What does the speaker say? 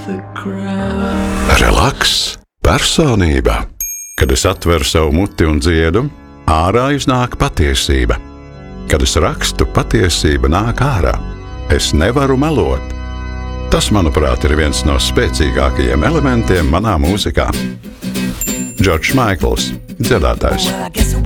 Relaks, personība. Kad es atveru savu muti un dziedu, ārā iznāk patiesība. Kad es rakstu, patiesība nāk ārā. Es nevaru melot. Tas, manuprāt, ir viens no spēcīgākajiem elementiem manā mūzikā. Džordžs Maikls, dziedātājs.